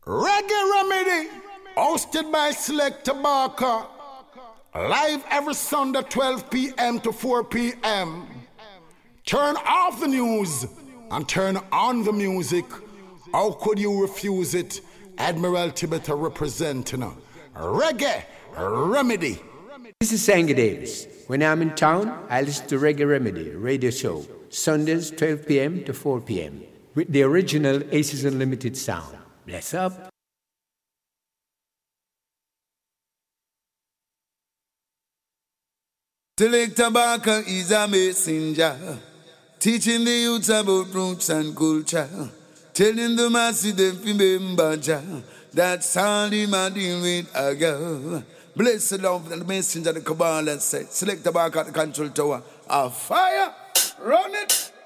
Reggae Remedy, hosted by Selector Barker. Live every Sunday 12 p.m. to 4 p.m. Turn off the news and turn on the music. How could you refuse it? Admiral Tibetan representing Reggae Remedy. This is Sangy Davis. When I'm in town, I listen to Reggae Remedy radio show, Sundays 12 p.m. to 4 p.m. with the original Aces Unlimited sound. Bless up. Selector Barker is a messenger, teaching the youth about roots and culture, telling the masses them remember Jah. That's all him a deal with a girl. Bless the love and the messenger the Kabbalah said. Selector Barker at the control tower. A fire, run it.